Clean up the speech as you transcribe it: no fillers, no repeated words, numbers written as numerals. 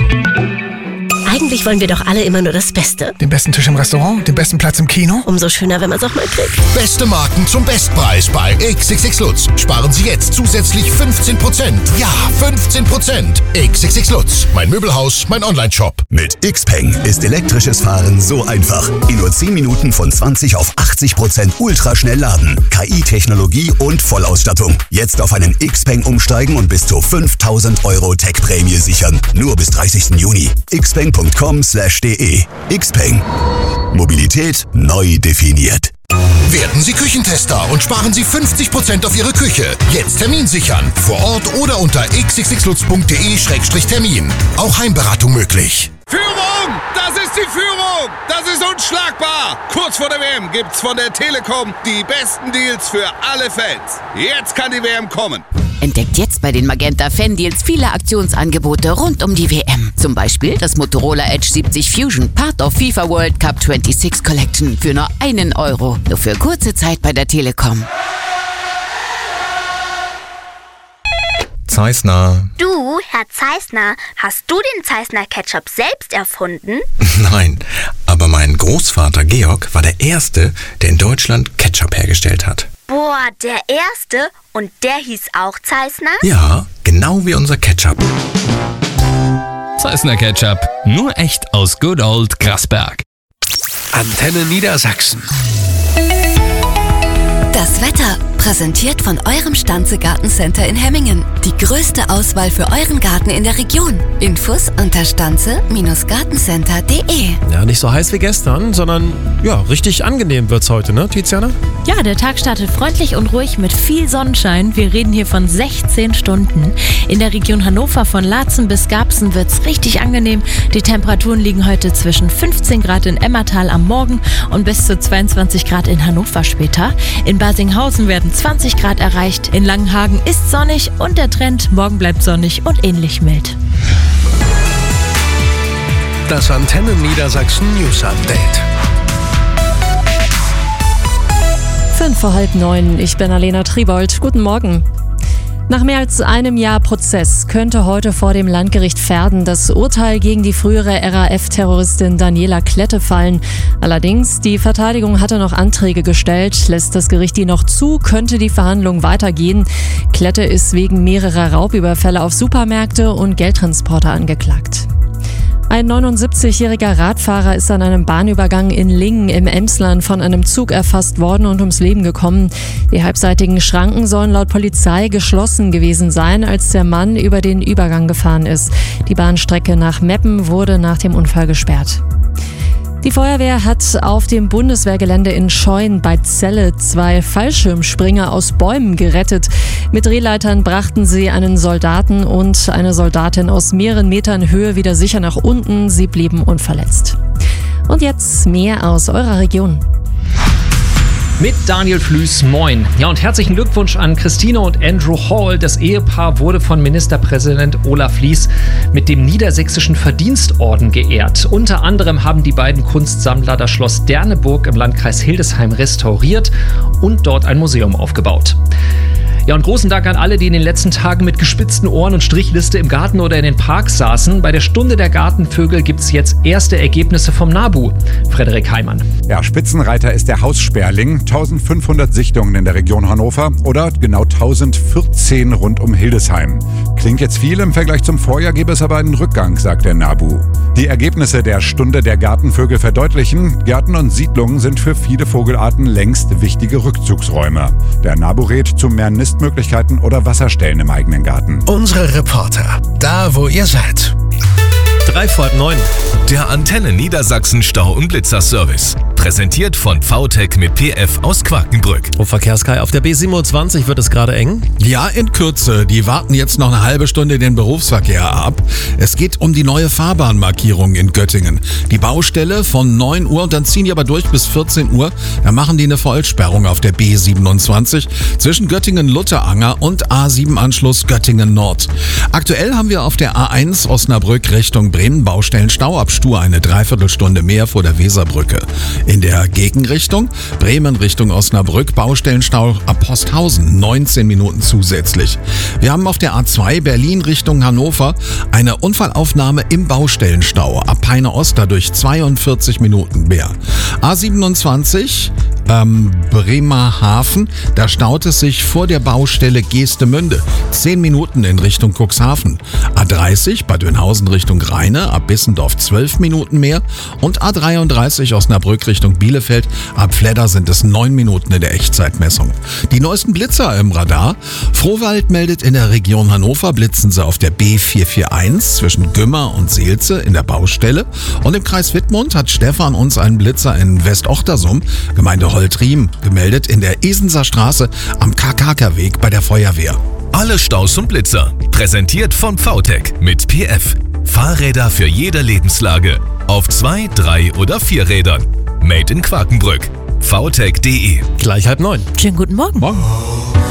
Eigentlich wollen wir doch alle immer nur das Beste. Den besten Tisch im Restaurant, den besten Platz im Kino. Umso schöner, wenn man es auch mal kriegt. Beste Marken zum Bestpreis bei XXX Lutz. Sparen Sie jetzt zusätzlich 15%. Ja, 15%. XXX Lutz. Mein Möbelhaus, mein Onlineshop. Mit Xpeng ist elektrisches Fahren so einfach. In nur 10 Minuten von 20 auf 80% ultraschnell laden. KI-Technologie und Vollausstattung. Jetzt auf einen Xpeng umsteigen und bis zu 5.000 € Tech-Prämie sichern. Nur bis 30. Juni. xpeng.com/de. Xpeng. Mobilität neu definiert. Werden Sie Küchentester und sparen Sie 50% auf Ihre Küche. Jetzt Termin sichern. Vor Ort oder unter xxxlutz.de/termin. Auch Heimberatung möglich. Führung! Das ist die Führung! Das ist unschlagbar! Kurz vor der WM gibt's von der Telekom die besten Deals für alle Fans. Jetzt kann die WM kommen. Entdeckt jetzt bei den Magenta Fan-Deals viele Aktionsangebote rund um die WM. Zum Beispiel das Motorola Edge 70 Fusion, Part of FIFA World Cup 26 Collection für nur €1. Nur für kurze Zeit bei der Telekom. Zeissner. Du, Herr Zeissner, hast du den Zeissner Ketchup selbst erfunden? Nein, aber mein Großvater Georg war der Erste, der in Deutschland Ketchup hergestellt hat. Boah, der Erste? Und der hieß auch Zeissner? Ja, genau wie unser Ketchup. Zeissner Ketchup, nur echt aus Good Old Grasberg. Antenne Niedersachsen. Das Wetter, präsentiert von eurem Stanze Gartencenter in Hemmingen. Die größte Auswahl für euren Garten in der Region. Infos unter stanze-gartencenter.de. Ja, nicht so heiß wie gestern, sondern ja, richtig angenehm wird's heute, ne, Tiziana? Ja, der Tag startet freundlich und ruhig mit viel Sonnenschein. Wir reden hier von 16 Stunden. In der Region Hannover von Laatzen bis Garbsen wird's richtig angenehm. Die Temperaturen liegen heute zwischen 15 Grad in Emmertal am Morgen und bis zu 22 Grad in Hannover später. In Basinghausen werden 20 Grad erreicht. In Langenhagen ist sonnig und der Trend, morgen bleibt sonnig und ähnlich mild. Das Antenne Niedersachsen News Update. 8:05, ich bin Alena Tribold. Guten Morgen. Nach mehr als einem Jahr Prozess könnte heute vor dem Landgericht Verden das Urteil gegen die frühere RAF-Terroristin Daniela Klette fallen. Allerdings, die Verteidigung hatte noch Anträge gestellt. Lässt das Gericht die noch zu, könnte die Verhandlung weitergehen. Klette ist wegen mehrerer Raubüberfälle auf Supermärkte und Geldtransporter angeklagt. Ein 79-jähriger Radfahrer ist an einem Bahnübergang in Lingen im Emsland von einem Zug erfasst worden und ums Leben gekommen. Die halbseitigen Schranken sollen laut Polizei geschlossen gewesen sein, als der Mann über den Übergang gefahren ist. Die Bahnstrecke nach Meppen wurde nach dem Unfall gesperrt. Die Feuerwehr hat auf dem Bundeswehrgelände in Scheun bei Celle 2 Fallschirmspringer aus Bäumen gerettet. Mit Drehleitern brachten sie einen Soldaten und eine Soldatin aus mehreren Metern Höhe wieder sicher nach unten. Sie blieben unverletzt. Und jetzt mehr aus eurer Region. Mit Daniel Flüß, moin. Ja, und herzlichen Glückwunsch an Christine und Andrew Hall. Das Ehepaar wurde von Ministerpräsident Olaf Lies mit dem Niedersächsischen Verdienstorden geehrt. Unter anderem haben die beiden Kunstsammler das Schloss Derneburg im Landkreis Hildesheim restauriert und dort ein Museum aufgebaut. Ja, und großen Dank an alle, die in den letzten Tagen mit gespitzten Ohren und Strichliste im Garten oder in den Parks saßen. Bei der Stunde der Gartenvögel gibt es jetzt erste Ergebnisse vom NABU. Frederik Heimann. Ja, Spitzenreiter ist der Haussperling. 1500 Sichtungen in der Region Hannover oder genau 1014 rund um Hildesheim. Klingt jetzt viel, im Vergleich zum Vorjahr gäbe es aber einen Rückgang, sagt der NABU. Die Ergebnisse der Stunde der Gartenvögel verdeutlichen, Gärten und Siedlungen sind für viele Vogelarten längst wichtige Rückzugsräume. Der NABU rät zu mehr Nistmöglichkeiten oder Wasserstellen im eigenen Garten. Unsere Reporter, da wo ihr seid. 8:03. Der Antenne Niedersachsen Stau- und Blitzerservice. Präsentiert von VTech mit PF aus Quakenbrück. Verkehrskai, auf der B27 wird es gerade eng. Ja, in Kürze. Die warten jetzt noch eine halbe Stunde den Berufsverkehr ab. Es geht um die neue Fahrbahnmarkierung in Göttingen. Die Baustelle von 9 Uhr und dann ziehen die aber durch bis 14 Uhr. Da machen die eine Vollsperrung auf der B27 zwischen Göttingen-Lutteranger und A7-Anschluss Göttingen Nord. Aktuell haben wir auf der A1 Osnabrück Richtung Bremen Baustellenstau ab Stur eine Dreiviertelstunde mehr vor der Weserbrücke. In der Gegenrichtung, Bremen Richtung Osnabrück, Baustellenstau ab Posthausen, 19 Minuten zusätzlich. Wir haben auf der A2 Berlin Richtung Hannover eine Unfallaufnahme im Baustellenstau ab Peine Ost, dadurch 42 Minuten mehr. A27 Bremerhaven, da staut es sich vor der Baustelle Geestemünde. 10 Minuten in Richtung Cuxhaven. A30 Bad Oeynhausen Richtung Rheine, ab Bissendorf 12 Minuten mehr. Und A33 Osnabrück Richtung Bielefeld, ab Fledder sind es 9 Minuten in der Echtzeitmessung. Die neuesten Blitzer im Radar. Frohwald meldet in der Region Hannover, blitzen sie auf der B441 zwischen Gümmer und Seelze in der Baustelle. Und im Kreis Wittmund hat Stefan uns einen Blitzer in West-Ochtersum, Gemeinde Holtriem, gemeldet in der Esenser Straße am Karkakerweg bei der Feuerwehr. Alle Staus und Blitzer. Präsentiert von VTech mit PF. Fahrräder für jede Lebenslage. Auf 2, 3 oder 4 Rädern. Made in Quakenbrück. vtech.de. Gleich 8:30. Schönen guten Morgen. Morgen.